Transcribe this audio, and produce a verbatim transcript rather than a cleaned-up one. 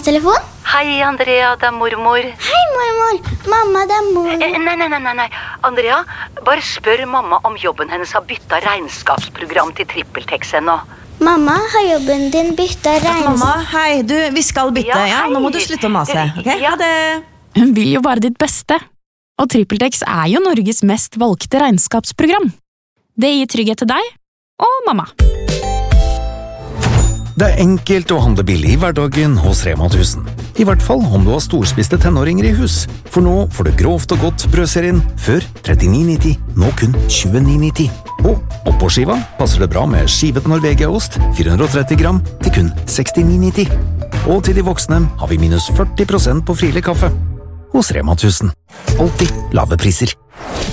mammas telefon? Hei, Andrea, det er mormor. Hei, mormor. Mamma, det er mor. Eh, nei, nei, nei, nei, nei. Andrea, bare spør mamma om jobben hennes har byttet regnskapsprogram til TrippelTex ennå. Mamma, har jobben din byttet regnskap? Mamma, hei, du, vi skal bytte, ja, Ja, hei. nå må du slutte å mase, ok? Ja. Ha det. Hun vil jo bare ditt beste. Og TrippelTex er jo Norges mest valgte regnskapsprogram. Det gir trygghet til deg og mamma. Det er enkelt å handle billig i hverdagen hos Rema tusen. I hvert fall om du har storspiste tenåringer i hus. For nå får du grovt og godt brødserien før trettini nitti, nå kun tjueni nitti. Og oppå skiva passer det bra med skivet Norvegia-ost, fire hundre og tretti gram, til kun sekstini nitti. Og til de voksne har vi minus førti prosent på frilig kaffe. Hos Rema tusen. Alltid lave priser.